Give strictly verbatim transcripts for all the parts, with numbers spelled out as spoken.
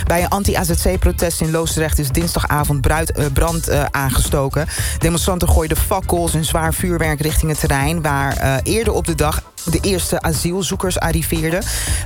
Bij een anti-A Z C-protest in Loosdrecht is dinsdagavond bruid, uh, brand uh, aangestoken. Demonstranten gooiden fakkels en zwaar vuurwerk richting het terrein... waar uh, eerder op de dag de eerste asielzoekers arriveerden.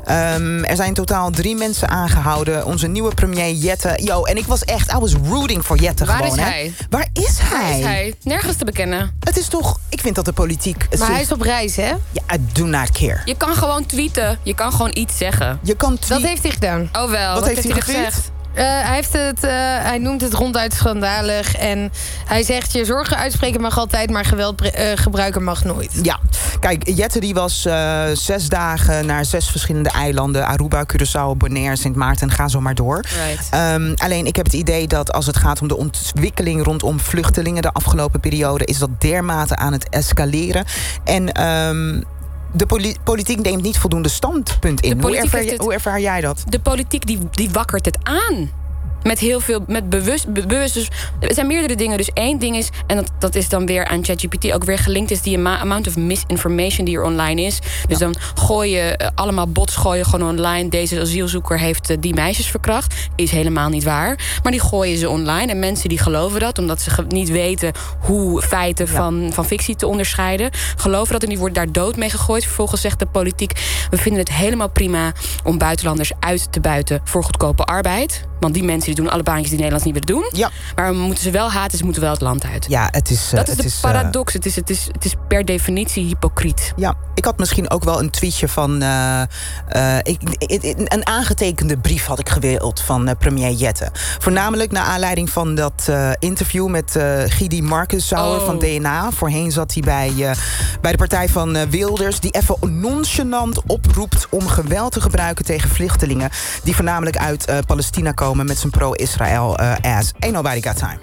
Um, er zijn in totaal drie mensen aangehouden. Onze nieuwe premier Jette. Yo, en ik was echt, I was rooting voor Jette Waar gewoon. is hè? hij? Waar is hij? Waar is hij? Nergens te bekennen. Het is toch, ik vind dat de politiek... Maar hij is op reis, hè? Ja, I do not care. Je kan gewoon tweeten. Je kan gewoon iets zeggen. Je kan tweet... Dat heeft hij gedaan. Oh wel, wat, heeft hij hij getweet? gezegd? Uh, hij, heeft het, uh, hij noemt het ronduit schandalig. En hij zegt, je zorgen uitspreken mag altijd... maar geweld uh, gebruiken mag nooit. Ja, kijk, Jette die was uh, zes dagen naar zes verschillende eilanden. Aruba, Curaçao, Bonaire, Sint Maarten, ga zo maar door. Right. Um, alleen, ik heb het idee dat als het gaat om de ontwikkeling... rondom vluchtelingen de afgelopen periode... is dat dermate aan het escaleren. En... Um, De poli- politiek neemt niet voldoende standpunt in. Hoe ervaar, je, het, hoe ervaar jij dat? De politiek die, die wakkert het aan. Met heel veel, met bewust, be- bewust. Dus er zijn meerdere dingen. Dus één ding is, en dat, dat is dan weer aan ChatGPT ook weer gelinkt, is die ama- amount of misinformation die er online is. Dus ja. dan gooi je uh, allemaal bots gooien gewoon online. Deze asielzoeker heeft uh, die meisjes verkracht. Is helemaal niet waar. Maar die gooien ze online. En mensen die geloven dat, omdat ze ge- niet weten hoe feiten ja. van, van fictie te onderscheiden. Geloven dat en die wordt daar dood mee gegooid. Vervolgens zegt de politiek, we vinden het helemaal prima om buitenlanders uit te buiten voor goedkope arbeid. Want die mensen die doen alle baantjes die Nederlands niet willen doen. Ja. Maar we moeten ze wel haten, ze moeten wel het land uit. Ja, het is... Uh, dat is het de is, paradox. Uh, het, is, het, is, het is per definitie hypocriet. Ja, ik had misschien ook wel een tweetje van... Uh, uh, ik, ik, een aangetekende brief had ik gewild van uh, premier Jette. Voornamelijk naar aanleiding van dat uh, interview met uh, Gidi Marcenzauer oh. van D N A. Voorheen zat hij bij, uh, bij de partij van uh, Wilders... die even nonchalant oproept om geweld te gebruiken tegen vluchtelingen... die voornamelijk uit uh, Palestina komen met zijn pro-Israël uh, ass. Ain't nobody got time.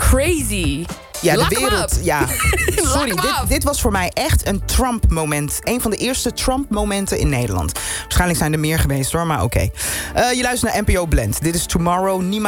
Crazy. Ja, Lock de wereld. Ja. Sorry, dit, dit was voor mij echt een Trump-moment. Een van de eerste Trump-momenten in Nederland. Waarschijnlijk zijn er meer geweest hoor, maar oké. Okay. Uh, je luistert naar N P O Blend. Dit is Tomorrow. Niemand